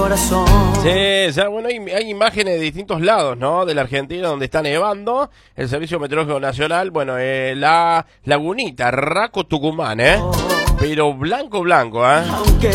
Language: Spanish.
Sí, o sea, bueno, hay imágenes de distintos lados, ¿no? De la Argentina donde está nevando. El Servicio Meteorológico Nacional, bueno, la Lagunita, Raco, Tucumán, ¿eh? Pero blanco, blanco, ¿eh?